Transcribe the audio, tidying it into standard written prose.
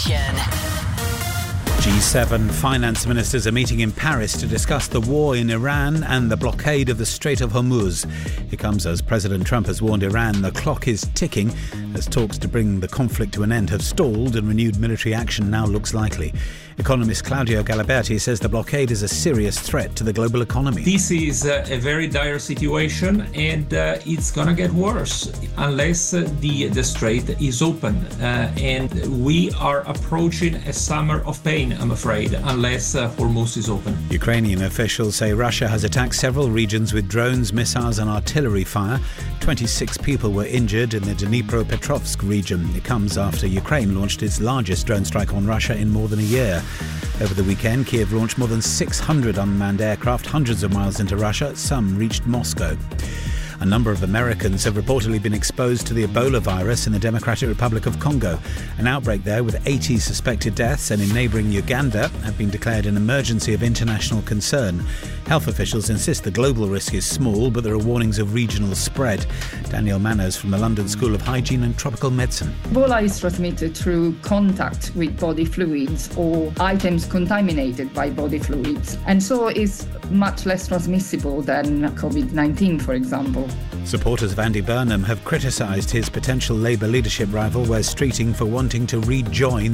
G7 finance ministers are meeting in Paris to discuss the war in Iran and the blockade of the Strait of Hormuz. It comes as President Trump has warned Iran the clock is ticking as talks to bring the conflict to an end have stalled and renewed military action now looks likely. Economist Claudio Galaberti says the blockade is a serious threat to the global economy. This is a very dire situation, and it's going to get worse unless the strait is open. And we are approaching a summer of pain, I'm afraid, unless Hormuz is open. Ukrainian officials say Russia has attacked several regions with drones, missiles and artillery fire. 26 people were injured in the Dnipropetrovsk region. It comes after Ukraine launched its largest drone strike on Russia in more than a year. Over the weekend, Kiev launched more than 600 unmanned aircraft hundreds of miles into Russia. Some reached Moscow. A number of Americans have reportedly been exposed to the Ebola virus in the Democratic Republic of Congo. An outbreak there with 80 suspected deaths and in neighbouring Uganda have been declared an emergency of international concern. Health officials insist the global risk is small, but there are warnings of regional spread. Danielle Manners from the London School of Hygiene and Tropical Medicine. Ebola is transmitted through contact with body fluids or items contaminated by body fluids, and so is much less transmissible than COVID-19, for example. Supporters of Andy Burnham have criticised his potential Labour leadership rival Wes Streeting for wanting to rejoin